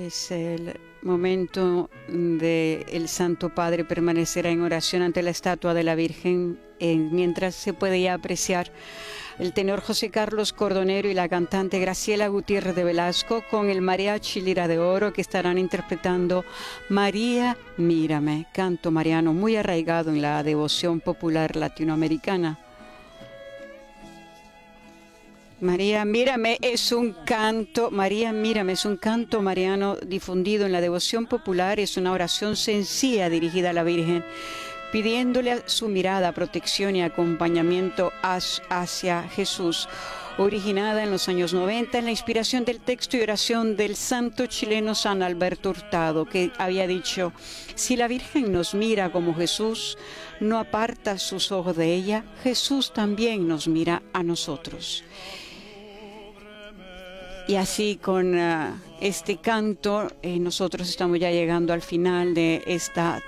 Es el momento de el Santo Padre permanecerá en oración ante la estatua de la Virgen, mientras se puede ya apreciar el tenor José Carlos Cordonero y la cantante Graciela Gutiérrez de Velasco con el mariachi Lira de Oro, que estarán interpretando María, mírame, canto mariano muy arraigado en la devoción popular latinoamericana. María, mírame es un canto, María, mírame es un canto mariano difundido en la devoción popular, es una oración sencilla dirigida a la Virgen, pidiéndole su mirada, protección y acompañamiento hacia Jesús. Originada en los años 90 en la inspiración del texto y oración del santo chileno San Alberto Hurtado, que había dicho: si la Virgen nos mira como Jesús, no aparta sus ojos de ella, Jesús también nos mira a nosotros. Y así con este canto, nosotros estamos ya llegando al final de esta